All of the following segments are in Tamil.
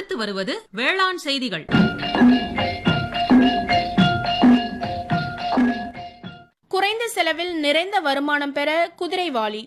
அடுத்து வருவது வேளாண் செய்திகள். குறைந்த செலவில் நிறைந்த வருமானம் பெற குதிரைவாலி.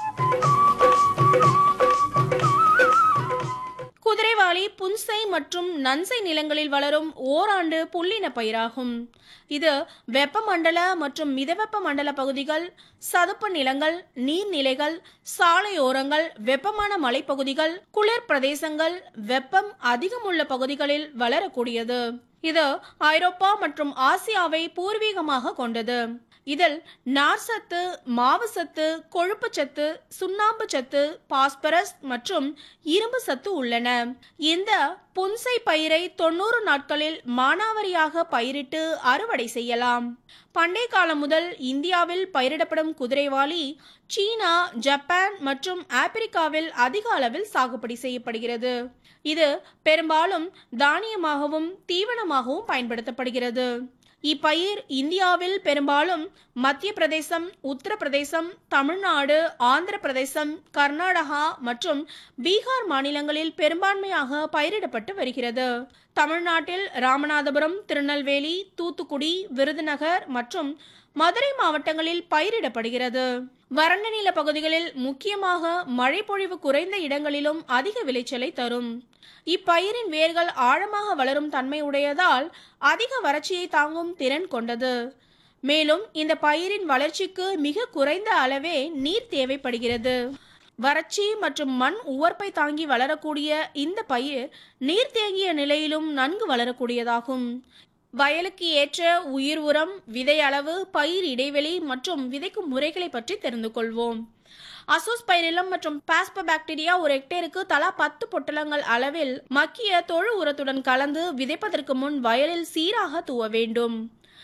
குதிரைவாலி புன்சை மற்றும் நன்சை நிலங்களில் வளரும் ஓராண்டு புல்லின பயிராகும். இது வெப்பமண்டல மற்றும் மிதவெப்ப மண்டல பகுதிகள், சதுப்பு நிலங்கள், நீர்நிலைகள், சாலையோரங்கள், வெப்பமான மலைப்பகுதிகள், குளிர் பிரதேசங்கள், வெப்பம் அதிகமுள்ள பகுதிகளில் வளரக்கூடியது. இது ஐரோப்பா மற்றும் ஆசியாவை பூர்வீகமாக கொண்டது. இதில் நார்சத்து, மாவு சத்து, கொழுப்பு சத்து, சுண்ணாம்பு சத்து, பாஸ்பரஸ் மற்றும் இரும்பு சத்து உள்ளன. இந்த புன்சை பயிரை 90 நாட்களில் மானாவாரியாக பயிரிட்டு அறுவடை செய்யலாம். பண்டைய காலம் முதல் இந்தியாவில் பயிரிடப்படும் குதிரைவாலி சீனா, ஜப்பான் மற்றும் ஆப்பிரிக்காவில் அதிக அளவில் சாகுபடி செய்யப்படுகிறது. இது பெரும்பாலும் தானியமாகவும் தீவனமாகவும் பயன்படுத்தப்படுகிறது. இப்பயிர் இந்தியாவில் பெரும்பாலும் மத்திய பிரதேசம், உத்தரப்பிரதேசம், தமிழ்நாடு, ஆந்திர பிரதேசம், கர்நாடகா மற்றும் பீகார் மாநிலங்களில் பெரும்பான்மையாக பயிரிடப்பட்டு வருகிறது. தமிழ்நாட்டில் ராமநாதபுரம், திருநெல்வேலி, தூத்துக்குடி, விருதுநகர் மற்றும் மதுரை மாவட்டங்களில் பயிரிடப்படுகிறது. வறண்ட நில பகுதிகளில், முக்கியமாக மழைப்பொழிவு குறைந்த இடங்களிலும் அதிக விளைச்சலை தரும். இப்பயிரின் வேர்கள் ஆழமாக வளரும் தன்மை உடையதால் அதிக வறட்சியை தாங்கும் திறன் கொண்டது. மேலும் இந்த பயிரின் வளர்ச்சிக்கு மிக குறைந்த அளவே நீர் தேவைப்படுகிறது. வறட்சி மற்றும் மண் உவர்ப்பை தாங்கி வளரக்கூடிய இந்த பயிர் நீர் தேங்கிய நிலையிலும் நன்கு வளரக்கூடியதாகும். வயலுக்கு ஏற்ற உயிர் உரம், விதை அளவு, பயிர் இடைவெளி மற்றும் விதைக்கும் முறைகளை பற்றி தெரிந்து கொள்வோம். அசோஸ்பைரிலம் மற்றும் பாஸ்போபாக்டீரியா ஒரு ஹெக்டேருக்கு தலா 10 பொட்டலங்கள் அளவில் மக்கிய தொழு உரத்துடன் கலந்து விதைப்பதற்கு முன் வயலில் சீராக தூவ வேண்டும்.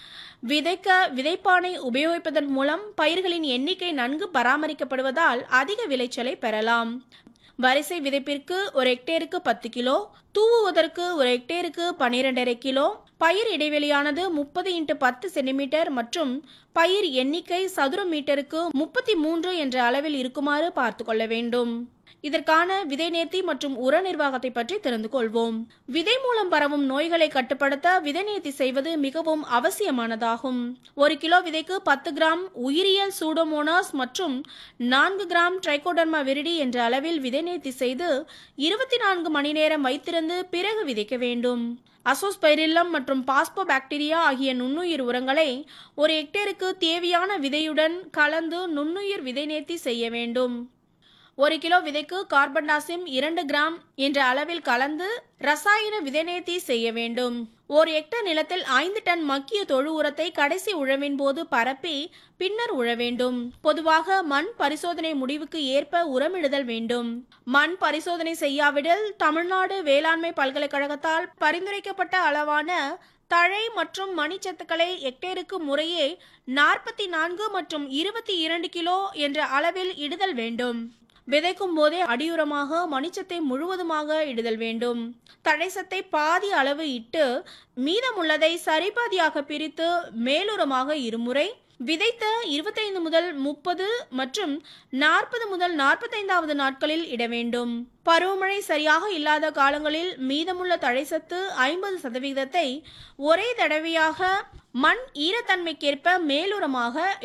விதைக்க விதைப்பானை உபயோகிப்பதன் மூலம் பயிர்களின் எண்ணிக்கை நன்கு பராமரிக்கப்படுவதால் அதிக விளைச்சலை பெறலாம். வரிசை விதைப்பிற்கு ஒரு ஹெக்டேருக்கு 10 கிலோ, தூவுவதற்கு ஒரு ஹெக்டேருக்கு 12.5 கிலோ, பயிர் இடைவெளியானது 30 x 10 சென்டிமீட்டர் மற்றும் பயிர் எண்ணிக்கை சதுர மீட்டருக்கு 33 என்ற அளவில் இருக்குமாறு பார்த்து கொள்ள வேண்டும். இதற்கான விதை நேர்த்தி மற்றும் உர நிர்வாகத்தை பற்றி தெரிந்து கொள்வோம். விதை மூலம் பரவும் நோய்களை கட்டுப்படுத்த விதை நேர்த்தி செய்வது மிகவும் அவசியமானதாகும். 1 கிலோ விதைக்கு 10 கிராம் உயிரியல் சூடோமோனாஸ் மற்றும் 4 கிராம் ட்ரைகோடர்மா விரிடி என்ற அளவில் விதை நேர்த்தி செய்து 24 மணி நேரம் வைத்திருந்து பிறகு விதைக்க வேண்டும். அசோஸ்பைரில்லம் மற்றும் பாஸ்போபாக்டீரியா ஆகிய நுண்ணுயிர் உரங்களை ஒரு ஹெக்டேருக்கு தேவையான விதையுடன் கலந்து நுண்ணுயிர் விதை நேர்த்தி செய்ய வேண்டும். 1 கிலோ விதைக்கு கார்பன் டாசிம் 2 கிராம் என்ற அளவில் கலந்து ரசாயன விதை நேர்த்தி செய்ய வேண்டும். 1 ஹெக்டேர் நிலத்தில் 5 டன் மக்கிய தொழு உரத்தை கடைசி உழவின் போது பரப்பி பின்னர் உழ வேண்டும். பொதுவாக மண் பரிசோதனை முடிவுக்கு ஏற்ப உரமிடுதல் வேண்டும். மண் பரிசோதனை செய்யாவிடில் தமிழ்நாடு வேளாண்மை பல்கலைக்கழகத்தால் பரிந்துரைக்கப்பட்ட அளவான தழை மற்றும் மணிச்சத்துக்களை ஹெக்டேருக்கு முறையே 44 மற்றும் 22 கிலோ என்ற அளவில் இடுதல் வேண்டும். விதைக்கும் போதே அடியுரமாக மணிச்சத்தை முழுவதுமாக இடுதல் வேண்டும். தழைசத்தை பாதி அளவு இட்டு மீதமுள்ளதை சரிபாதியாக பிரித்து மேலுரமாக இருமுறை விதைத்த 25 முதல் 30 மற்றும் 40 முதல் 45வது நாட்களில் இட வேண்டும். பருவமழை சரியாக இல்லாத காலங்களில் மீதமுள்ள தழைசத்து 50% ஒரே தடவையாக மண் ஈரத்தன்மைக்கேற்ப மேலுரமாக